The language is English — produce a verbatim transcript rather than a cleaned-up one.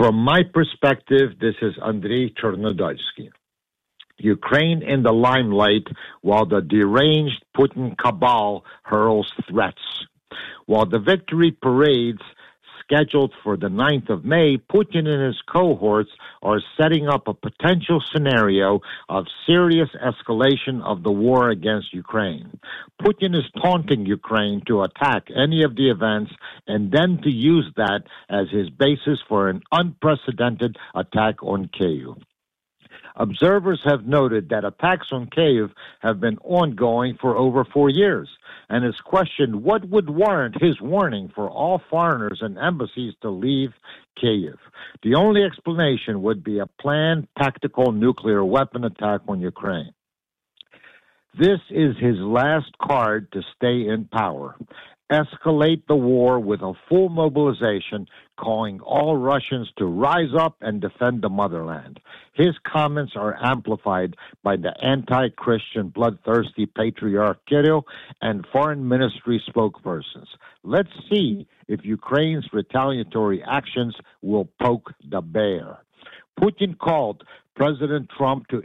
From my perspective, this is Andrei Chernodolsky. Ukraine in the limelight while the deranged Putin cabal hurls threats. While the victory parades scheduled for the ninth of May, Putin and his cohorts are setting up a potential scenario of serious escalation of the war against Ukraine. Putin is taunting Ukraine to attack any of the events and then to use that as his basis for an unprecedented attack on Kyiv. Observers have noted that attacks on Kyiv have been ongoing for over four years, and it's questioned what would warrant his warning for all foreigners and embassies to leave Kyiv. The only explanation would be a planned tactical nuclear weapon attack on Ukraine. This is his last card to stay in power. Escalate the war with a full mobilization, calling all Russians to rise up and defend the motherland. His comments are amplified by the anti-Christian, bloodthirsty patriarch Kirill and foreign ministry spokespersons. Let's see if Ukraine's retaliatory actions will poke the bear. Putin called President Trump to